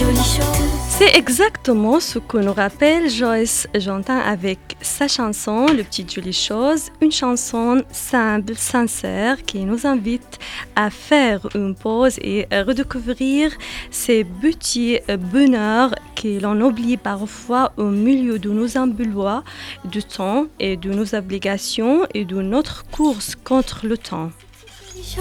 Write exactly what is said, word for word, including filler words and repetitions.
jolies choses. C'est exactement ce que nous rappelle Joyce Jonathan avec sa chanson Le Petit Jolies Choses, une chanson simple, sincère qui nous invite à faire une pause et à redécouvrir ces petits bonheurs que l'on oublie parfois au milieu de nos emboulois du temps et de nos obligations et de notre course contre le temps.